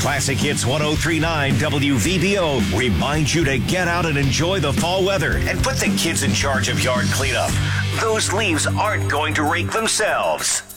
Classic Hits 103.9 WVBO reminds you to get out and enjoy the fall weather and put the kids in charge of yard cleanup. Those leaves aren't going to rake themselves.